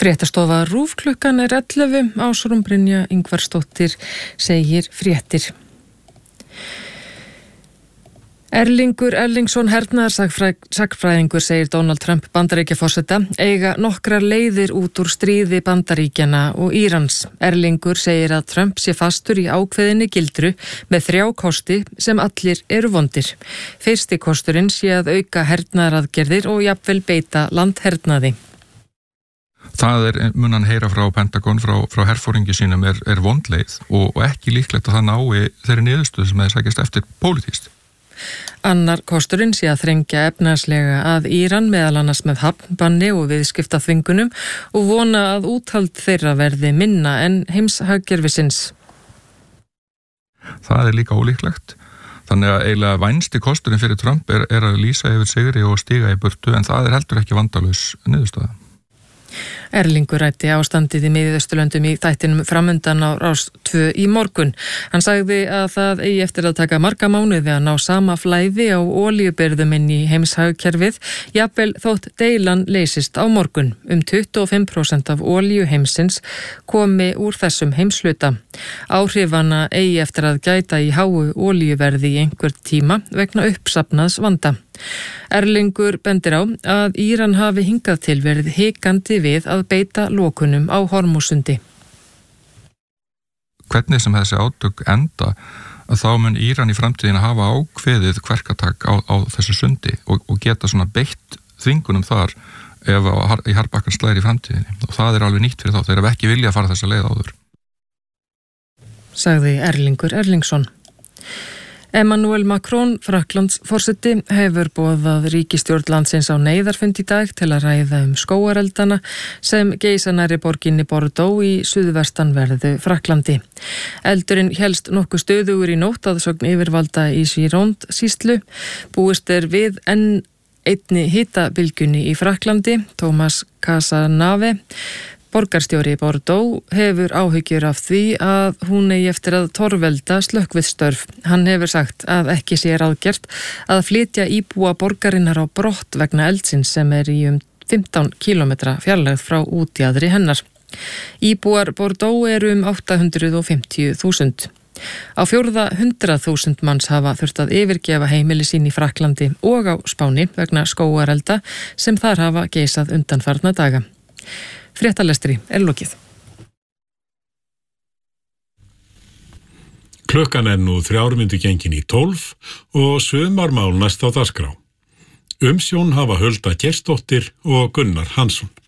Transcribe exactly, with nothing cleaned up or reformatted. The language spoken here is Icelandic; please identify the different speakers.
Speaker 1: Fréttastofa RÚV klukkan er ellefu, Ásrún Brynja Ingvarsdóttir segir fréttir. Erlingur Erlingsson hernaðarsagfræðingur segir Donald Trump Bandaríkjaforseta eiga nokkrar leiðir út úr stríði Bandaríkjanna og Írans. Erlingur segir að Trump sé fastur í ákveðinni gildru með þrjá kosti sem allir eru vondir. Fyrsti kosturinn sé að auka hernaðaraðgerðir og jafnvel beita landhernaði.
Speaker 2: Það er, mun hann heyra frá Pentagon, frá, frá herfóringi sínum er, er vondleið og, og ekki líklegt að það nái þeirri niðurstöðu sem þeir sækjast eftir pólitískt.
Speaker 1: Annar kosturinn sé að þrengja efnahagslega að Íran meðal annars með hafnbanni og viðskiptaþvingunum og vona að úthald þeirra verði minna en heimshagkerfisins.
Speaker 2: Það er líka ólíklegt. Þannig að eiginlega vænsti kosturinn fyrir Trump er, er að lýsa yfir sigri og stíga í burtu en það er heldur ekki vandalaus niðurstöða.
Speaker 1: Erlingur ræddi ástandið í Miðausturlöndum í þættinum framundan á Rás tvö í morgun. Hann sagði að það eigi eftir að taka marga mánuði að ná sama flæði á olíubirgðum inn í heimshagkerfið, jafnvel þótt deilan leysist á morgun. Um tuttugu og fimm prósent af olíu heimsins komi úr þessum heimshluta. Áhrifana eigi eftir að gæta í háu olíuverði í einhvern tíma vegna uppsafnaðs vanda. Erlingur bendir á að Íran hafi hingað til verið hikandi við að beita lokunum á Hormúsundi.
Speaker 2: Hvernig sem þessi átök enda, þá mun Íran í framtíðina hafa ákveðið kverkatak á, á þessu sundi og, og geta svona beitt þvingunum þar ef í harðbakkan slæri í framtíðinni. Og það er alveg nýtt fyrir þá, þeir hafa ekki vilja að fara þessa leið áður.
Speaker 1: Sagði Erlingur Erlingsson. Emmanuel Macron, Frakklandsforseti, hefur boðað ríkisstjórn landsins á neyðarfund í dag til að ræða um skógareldana sem geisa nærri borginni Bordeaux í suðvestanverðu Frakklandi. Eldurinn hélst nokkuð stöðugur í nótt að sögn yfirvalda í Gironde sýslu. Búist er við enn einni hitabylgjunni í Frakklandi. Thomas Casanave, borgarstjóri Bordeaux, hefur áhyggjur af því að hún eigi eftir að torvelda slökkviðstörf. Hann hefur sagt að ekki sé ráðgert að flytja íbúa borgarinnar á brott vegna eldsins sem er í um fimmtán kílómetra fjarlægð frá útjaðri hennar. Íbúar Bordeaux eru um átta hundruð fimmtíu þúsund. Á fjórða hundrað þúsund manns hafa þurft að yfirgefa heimili sín í Frakklandi og á Spáni vegna skógarelda sem þar hafa geisað undanfarna daga. Fréttalestri er lokið.
Speaker 3: Klukkan er nú þrjár mínútur gengin í tólf og sumarmál næst á dagskrá. Umsjón hafa Hulda Geirsdóttir og Gunnar Hansson.